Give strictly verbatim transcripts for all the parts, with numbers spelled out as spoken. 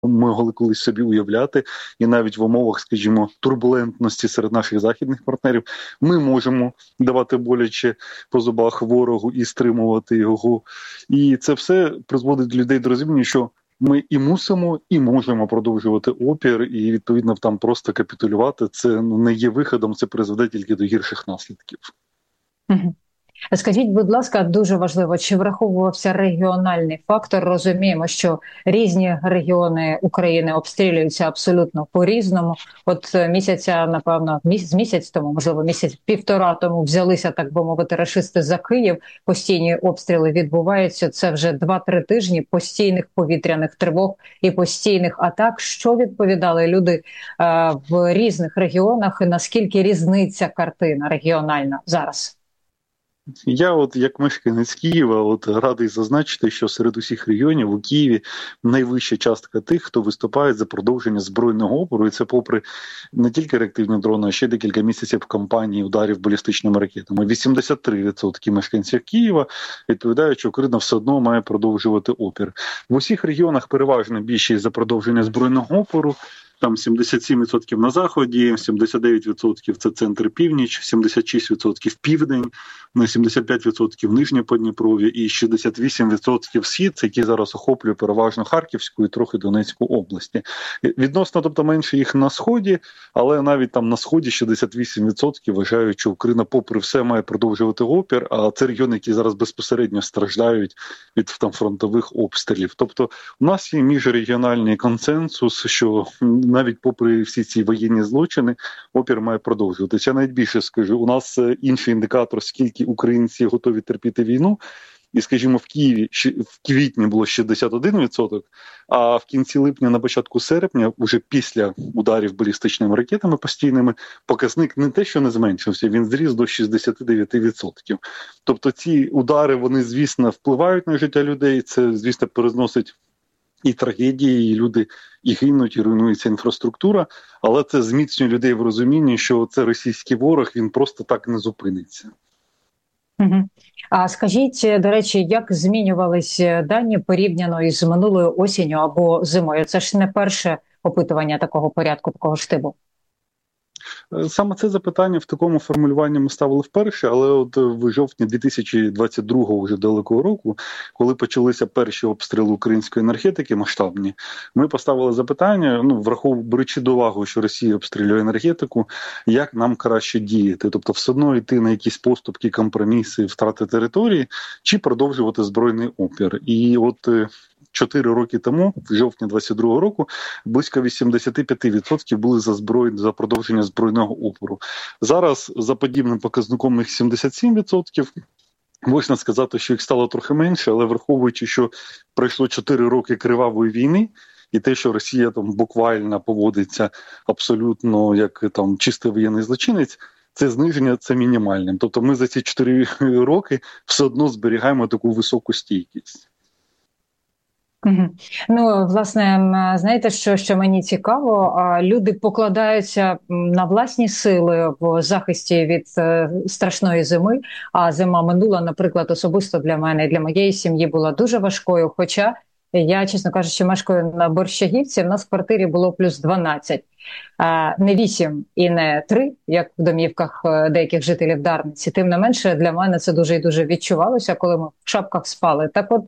ми могли колись собі уявляти, і навіть в умовах, скажімо, турбулентності серед наших західних партнерів ми можемо давати боляче по зубах ворогу і стримувати його. І це все призводить людей до розуміння, що ми і мусимо, і можемо продовжувати опір, і, відповідно, там просто капітулювати. Це ну, не є виходом, це призведе тільки до гірших наслідків. Угу. Скажіть, будь ласка, дуже важливо, чи враховувався регіональний фактор? Розуміємо, що різні регіони України обстрілюються абсолютно по-різному. От місяця, напевно, місяць, місяць тому, можливо, місяць-півтора тому взялися, так би мовити, рашисти за Київ. Постійні обстріли відбуваються. Це вже два-три тижні постійних повітряних тривог і постійних атак. Що відповідали люди е, в різних регіонах і наскільки різниця картина регіональна зараз? Я от як мешканець Києва от радий зазначити, що серед усіх регіонів у Києві найвища частка тих, хто виступає за продовження збройного опору, і це попри не тільки реактивні дрони, а ще декілька місяців кампанії ударів балістичними ракетами. вісімдесят три відсотки мешканців Києва відповідають, що Україна все одно має продовжувати опір. В усіх регіонах переважно більшість за продовження збройного опору. Там сімдесят сім відсотків на заході, сімдесят дев'ять відсотків це центр-північ, сімдесят шість відсотків південь, сімдесят п'ять відсотків нижнє Подніпров'я і шістдесят вісім відсотків схід, який зараз охоплює переважно Харківську і трохи Донецьку області. Відносно, тобто, менше їх на сході, але навіть там на сході шістдесят вісім відсотків вважають, що Україна попри все має продовжувати опір, а це регіони, які зараз безпосередньо страждають від там фронтових обстрілів. Тобто у нас є міжрегіональний консенсус, що навіть попри всі ці воєнні злочини, опір має продовжуватися. Я навіть більше скажу, у нас інший індикатор, скільки українці готові терпіти війну, і, скажімо, в Києві в квітні було шістдесят один відсоток, а в кінці липня, на початку серпня, вже після ударів балістичними ракетами постійними, показник не те, що не зменшився, він зріс до шістдесят дев'ять відсотків. Тобто ці удари, вони, звісно, впливають на життя людей, це, звісно, перезносить і трагедії, і люди і гинуть, і руйнується інфраструктура, але це зміцнює людей в розумінні, що це російський ворог, він просто так не зупиниться. Угу. А скажіть, до речі, як змінювались дані порівняно із минулою осінню або зимою? Це ж не перше опитування такого порядку, такого штибу. Саме це запитання в такому формулюванні ми ставили вперше, але от в жовтні дві тисячі двадцять другого вже далекого року, коли почалися перші обстріли української енергетики масштабні, ми поставили запитання, ну, враховуючи, беручи до уваги, що Росія обстрілює енергетику, як нам краще діяти? Тобто все одно йти на якісь поступки, компроміси, втрати території, чи продовжувати збройний опір. І от Чотири роки тому, в жовтні двадцять другого року, близько вісімдесят п'ять відсотків були за зброю за продовження збройного опору. Зараз за подібним показником їх сімдесят сім відсотків. Можна сказати, що їх стало трохи менше, але враховуючи, що пройшло чотири роки кривавої війни, і те, що Росія там буквально поводиться абсолютно як там чистий воєнний злочинець, це зниження це мінімальним. Тобто ми за ці чотири роки все одно зберігаємо таку високу стійкість. Угу. Ну, власне, знаєте, що, що мені цікаво, люди покладаються на власні сили в захисті від страшної зими, а зима минула, наприклад, особисто для мене і для моєї сім'ї була дуже важкою, хоча я, чесно кажучи, мешкаю на Борщагівці, в нас в квартирі було плюс дванадцять, не вісім і не три, як в домівках деяких жителів Дарниці, тим не менше для мене це дуже і дуже відчувалося, коли ми в шапках спали. Так от,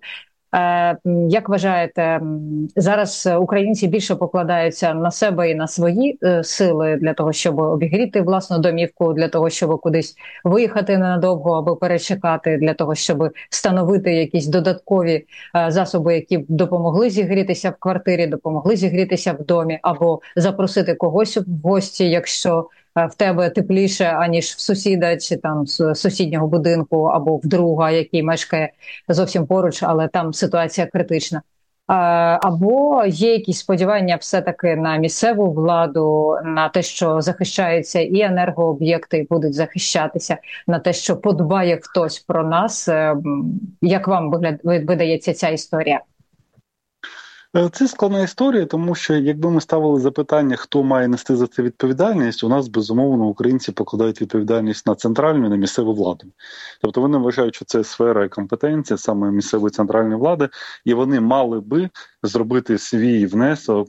як вважаєте, зараз українці більше покладаються на себе і на свої сили для того, щоб обігріти власну домівку, для того, щоб кудись виїхати ненадовго або перечекати, для того, щоб встановити якісь додаткові засоби, які б допомогли зігрітися в квартирі, допомогли зігрітися в домі, або запросити когось в гості, якщо в тебе тепліше, аніж в сусіда чи там з сусіднього будинку, або в друга, який мешкає зовсім поруч, але там ситуація критична. Або є якісь сподівання все-таки на місцеву владу, на те, що захищаються і енергооб'єкти, і будуть захищатися, на те, що подбає хтось про нас. Як вам видається ця історія? Це складна історія, тому що якби ми ставили запитання, хто має нести за це відповідальність, у нас, безумовно, українці покладають відповідальність на центральну і на місцеву владу. Тобто вони вважають, що це сфера і компетенція саме місцевої центральної влади, і вони мали би зробити свій внесок